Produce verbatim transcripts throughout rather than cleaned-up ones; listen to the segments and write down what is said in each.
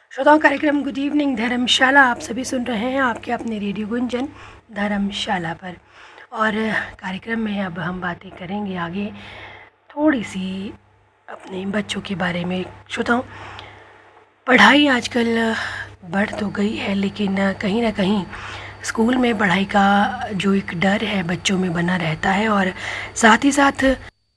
श्रोताओं, कार्यक्रम good evening धर्मशाला आप सभी सुन रहे हैं आपके अपने रेडियो गुंजन धर्मशाला पर। और कार्यक्रम में अब हम बातें करेंगे आगे थोड़ी सी अपने बच्चों के बारे में। श्रोताओं, पढ़ाई आजकल बढ़ तो गई है, लेकिन कहीं ना कहीं स्कूल में पढ़ाई का जो एक डर है बच्चों में बना रहता है, और साथ ही साथ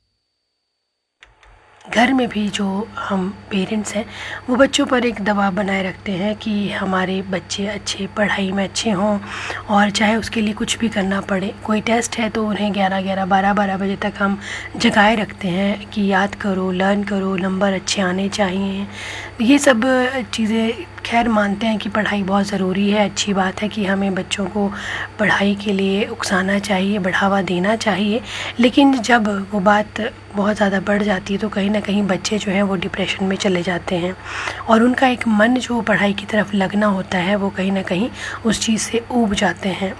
घर में भी जो हम पेरेंट्स हैं वो बच्चों पर एक दबाव बनाए रखते हैं कि हमारे बच्चे अच्छे पढ़ाई में अच्छे हों, और चाहे उसके लिए कुछ भी करना पड़े। कोई टेस्ट है तो उन्हें ग्यारह ग्यारह बारह बारह बजे तक हम जगाए रखते हैं कि याद करो, लर्न करो, नंबर अच्छे आने चाहिए। ये सब चीज़ें खैर मानते हैं कि पढ़ाई बहुत ज़रूरी है, अच्छी बात है कि हमें बच्चों को पढ़ाई के लिए उकसाना चाहिए, बढ़ावा देना चाहिए। लेकिन जब वो बात बहुत ज़्यादा बढ़ जाती है तो कहीं ना कहीं बच्चे जो हैं वो डिप्रेशन में चले जाते हैं, और उनका एक मन जो पढ़ाई की तरफ लगना होता है वो कहीं ना कहीं उस चीज़ से ऊब जाते हैं।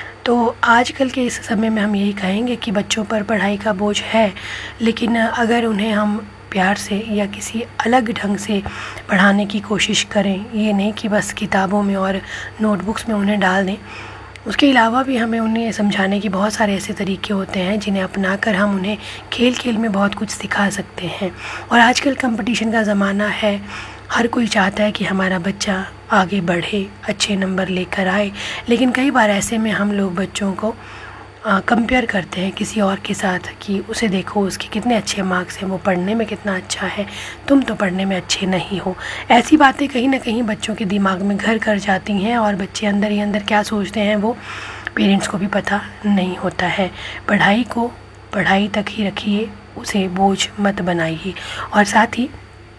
तो आजकल के इस समय में हम यही कहेंगे कि बच्चों पर पढ़ाई का बोझ है, लेकिन अगर उन्हें हम प्यार से या किसी अलग ढंग से पढ़ाने की कोशिश करें, ये नहीं कि बस किताबों में और नोटबुक्स में उन्हें डाल दें। उसके अलावा भी हमें उन्हें समझाने के बहुत सारे ऐसे तरीके होते हैं जिन्हें अपनाकर हम उन्हें खेल खेल में बहुत कुछ सिखा सकते हैं। और आजकल कंपटीशन का ज़माना है, हर कोई चाहता है कि हमारा बच्चा आगे बढ़े, अच्छे नंबर लेकर आए, लेकिन कई बार ऐसे में हम लोग बच्चों को कंपेयर करते हैं किसी और के साथ कि उसे देखो, उसके कितने अच्छे मार्क्स हैं, वो पढ़ने में कितना अच्छा है, तुम तो पढ़ने में अच्छे नहीं हो। ऐसी बातें कहीं ना कहीं बच्चों के दिमाग में घर कर जाती हैं, और बच्चे अंदर ही अंदर क्या सोचते हैं वो पेरेंट्स को भी पता नहीं होता है। पढ़ाई को पढ़ाई तक ही रखिए, उसे बोझ मत बनाइए। और साथ ही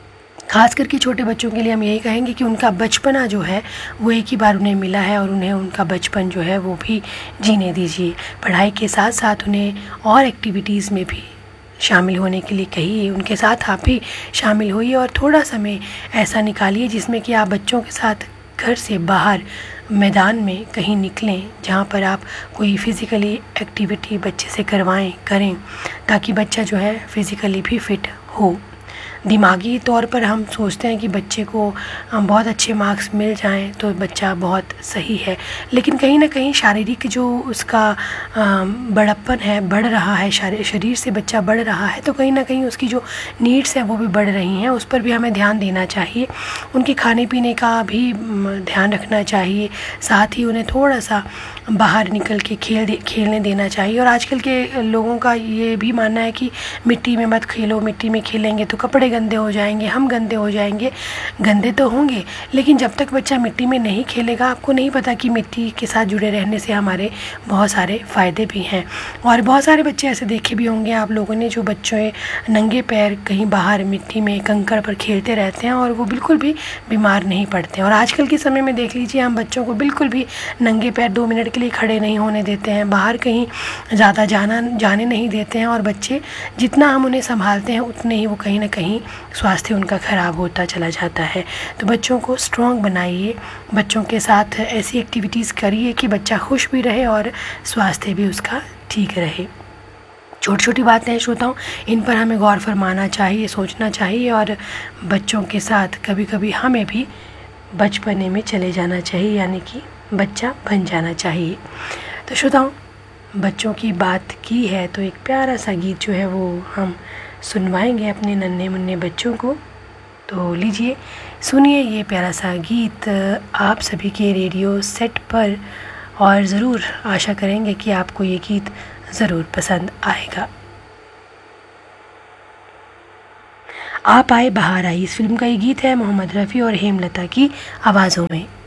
ख़ास करके छोटे बच्चों के लिए हम यही कहेंगे कि उनका बचपना जो है वो एक ही बार उन्हें मिला है, और उन्हें उनका बचपन जो है वो भी जीने दीजिए। पढ़ाई के साथ साथ उन्हें और एक्टिविटीज़ में भी शामिल होने के लिए कहिए, उनके साथ आप भी शामिल होइए, और थोड़ा समय ऐसा निकालिए जिसमें कि आप बच्चों के साथ घर से बाहर मैदान में कहीं निकलें, जहाँ पर आप कोई फ़िज़िकली एक्टिविटी बच्चे से करवाएं करें, ताकि बच्चा जो है फ़िज़िकली भी फिट हो। दिमागी तौर पर हम सोचते हैं कि बच्चे को बहुत अच्छे मार्क्स मिल जाएं तो बच्चा बहुत सही है, लेकिन कहीं ना कहीं शारीरिक जो उसका बड़प्पन है बढ़ रहा है, शरीर से बच्चा बढ़ रहा है, तो कहीं ना कहीं उसकी जो नीड्स हैं वो भी बढ़ रही हैं, उस पर भी हमें ध्यान देना चाहिए। उनके खाने पीने का भी ध्यान रखना चाहिए, साथ ही उन्हें थोड़ा सा बाहर निकल के खेल दे, खेलने देना चाहिए। और आजकल के लोगों का ये भी मानना है कि मिट्टी में मत खेलो, मिट्टी में खेलेंगे तो कपड़े गंदे हो जाएंगे, हम गंदे हो जाएंगे। गंदे तो होंगे, लेकिन जब तक बच्चा मिट्टी में नहीं खेलेगा, आपको नहीं पता कि मिट्टी के साथ जुड़े रहने से हमारे बहुत सारे फ़ायदे भी हैं। और बहुत सारे बच्चे ऐसे देखे भी होंगे आप लोगों ने जो बच्चे नंगे पैर कहीं बाहर मिट्टी में कंकड़ पर खेलते रहते हैं और वो बिल्कुल भी बीमार नहीं पड़ते हैं। और आजकल के समय में देख लीजिए, हम बच्चों को बिल्कुल भी नंगे पैर दो मिनट के लिए खड़े नहीं होने देते हैं, बाहर कहीं ज़्यादा जाना जाने नहीं देते हैं, और बच्चे जितना हम उन्हें संभालते हैं उतने ही वो कहीं ना कहीं स्वास्थ्य उनका ख़राब होता चला जाता है। तो बच्चों को स्ट्रॉन्ग बनाइए, बच्चों के साथ ऐसी एक्टिविटीज़ करिए कि बच्चा खुश भी रहे और स्वास्थ्य भी उसका ठीक रहे। छोटी छोटी बातें हैं श्रोताओं, इन पर हमें गौर फरमाना चाहिए, सोचना चाहिए, और बच्चों के साथ कभी कभी हमें भी बचपने में चले जाना चाहिए, यानी कि बच्चा बन जाना चाहिए। तो श्रोताओं, बच्चों की बात की है तो एक प्यारा सा गीत जो है वो हम सुनवाएंगे अपने नन्हे मुन्ने बच्चों को। तो लीजिए सुनिए ये प्यारा सा गीत आप सभी के रेडियो सेट पर, और ज़रूर आशा करेंगे कि आपको ये गीत ज़रूर पसंद आएगा। आप आए बहार आई, इस फिल्म का ये गीत है मोहम्मद रफ़ी और हेमलता की आवाज़ों में।